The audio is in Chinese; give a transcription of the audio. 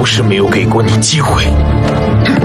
不是没有给过你机会。